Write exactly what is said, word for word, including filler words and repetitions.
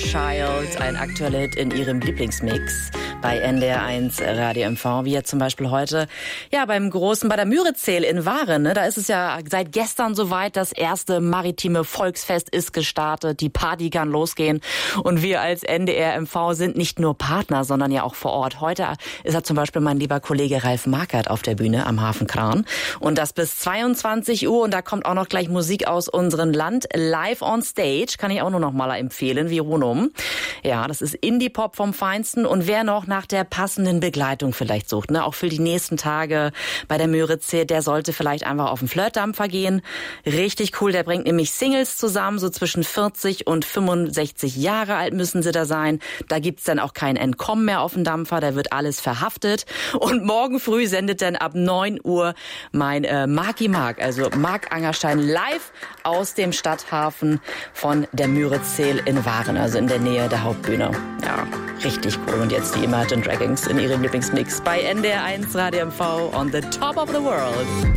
Child, ein aktueller Hit in ihrem Lieblingsmix bei N D R eins Radio M V, wie jetzt zum Beispiel heute, ja, beim großen, bei der Müritzeel in Waren, ne, da ist es ja seit gestern soweit, das erste maritime Volksfest ist gestartet, die Party kann losgehen und wir als N D R M V sind nicht nur Partner, sondern ja auch vor Ort. Heute ist ja zum Beispiel mein lieber Kollege Ralf Markert auf der Bühne am Hafen Kran und das bis zweiundzwanzig Uhr und da kommt auch noch gleich Musik aus unserem Land, live on stage, kann ich auch nur noch mal empfehlen, Vironum. Ja, das ist Indie-Pop vom Feinsten und wer noch nach der passenden Begleitung vielleicht sucht, ne, auch für die nächsten Tage bei der Müritzeel, der sollte vielleicht einfach auf den Flirtdampfer gehen. Richtig cool, der bringt nämlich Singles zusammen, so zwischen vierzig und fünfundsechzig Jahre alt müssen sie da sein. Da gibt's dann auch kein Entkommen mehr auf dem Dampfer, da wird alles verhaftet. Und morgen früh sendet dann ab neun Uhr mein äh, Marki Mark, also Marc Angerstein, live aus dem Stadthafen von der Müritzeel in Waren, also in der Nähe der Hauptbühne. Ja, richtig cool. Und jetzt die Imagine Dragons in ihrem Lieblingsmix bei N D R eins Radio M V on the top of the world.